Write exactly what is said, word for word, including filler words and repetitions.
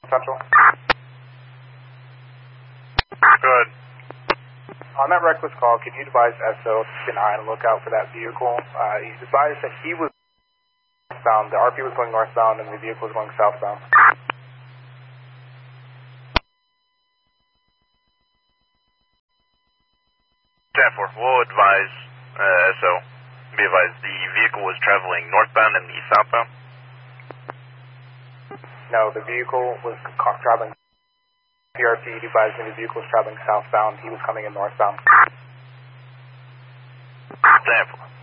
Central. Go ahead. On that reckless call, can you advise S O to keep an eye on the lookout for that vehicle? Uh, he's advised that he was northbound, the R P was going northbound, and the vehicle was going southbound. ten four, we'll advise uh, S O. Be advised the vehicle was traveling northbound and the southbound? No, the vehicle was ca- traveling. P R P advised me the vehicle was traveling southbound. He was coming in northbound. ten four.